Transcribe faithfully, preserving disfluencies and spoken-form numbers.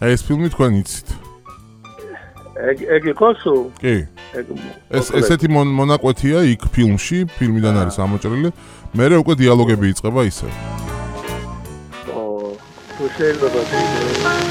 აი ეს ფილმი თქვენ იცით. ეგ ეგ იყო სულ? კი. ეგ ეს ესეთი მონაკვეთია იქ ფილმში, ფილმიდან არის ამოჭრილი. მერე უკვე დიალოგები იწყება ისე. ო, თუ შეიძლება